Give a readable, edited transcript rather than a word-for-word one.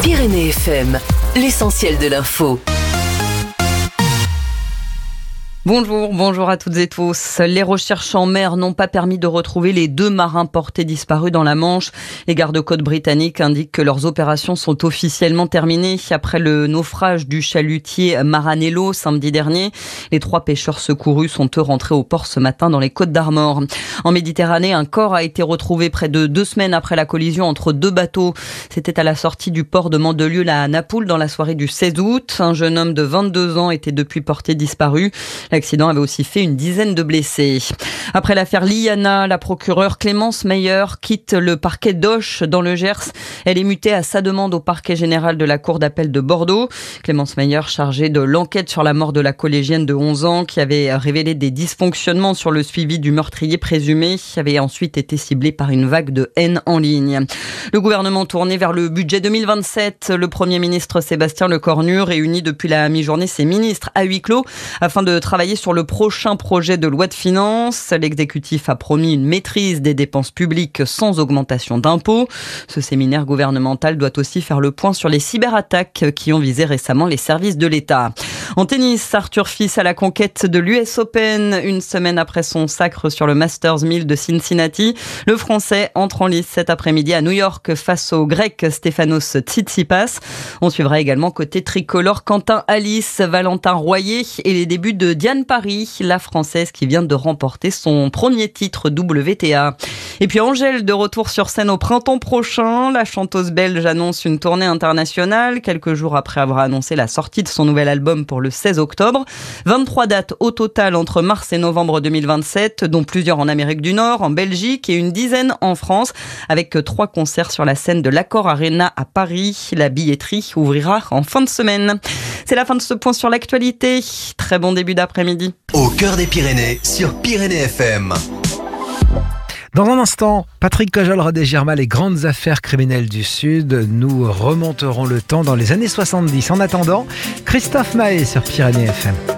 Pyrénées FM, l'essentiel de l'info. Bonjour à toutes et tous. Les recherches en mer n'ont pas permis de retrouver les 2 marins portés disparus dans la Manche. Les gardes-côtes britanniques indiquent que leurs opérations sont officiellement terminées après le naufrage du chalutier Maranello samedi dernier. Les 3 pêcheurs secourus sont eux rentrés au port ce matin dans les Côtes d'Armor. En Méditerranée, un corps a été retrouvé près de 2 semaines après la collision entre 2 bateaux. C'était à la sortie du port de Mandelieu à Napoule dans la soirée du 16 août. Un jeune homme de 22 ans était depuis porté disparu. L'accident avait aussi fait une dizaine de blessés. Après l'affaire Liana, la procureure Clémence Meyer quitte le parquet d'Auch dans le Gers. Elle est mutée à sa demande au parquet général de la cour d'appel de Bordeaux. Clémence Meyer, chargée de l'enquête sur la mort de la collégienne de 11 ans qui avait révélé des dysfonctionnements sur le suivi du meurtrier présumé, avait ensuite été ciblée par une vague de haine en ligne. Le gouvernement tourné vers le budget 2027. Le Premier ministre Sébastien Lecornu réunit depuis la mi-journée ses ministres à huis clos afin de travailler sur le prochain projet de loi de finances. L'exécutif a promis une maîtrise des dépenses publiques sans augmentation d'impôts. Ce séminaire gouvernemental doit aussi faire le point sur les cyberattaques qui ont visé récemment les services de l'État. En tennis, Arthur Fils à la conquête de l'US Open. Une semaine après son sacre sur le Masters 1000 de Cincinnati, le Français entre en lice cet après-midi à New York face au Grec Stefanos Tsitsipas. On suivra également côté tricolore Quentin Alice, Valentin Royer et les débuts de Diane Paris, la Française qui vient de remporter son premier titre WTA. Et puis Angèle de retour sur scène au printemps prochain. La chanteuse belge annonce une tournée internationale quelques jours après avoir annoncé la sortie de son nouvel album pour le 16 octobre. 23 dates au total entre mars et novembre 2027, dont plusieurs en Amérique du Nord, en Belgique et une dizaine en France, avec 3 concerts sur la scène de l'Accor Arena à Paris. La billetterie ouvrira en fin de semaine. C'est la fin de ce point sur l'actualité. Très bon début d'après-midi. Au cœur des Pyrénées, sur Pyrénées FM. Dans un instant, Patrick Cojol redégira les grandes affaires criminelles du Sud. Nous remonterons le temps dans les années 70. En attendant, Christophe Maé sur Pyrénées FM.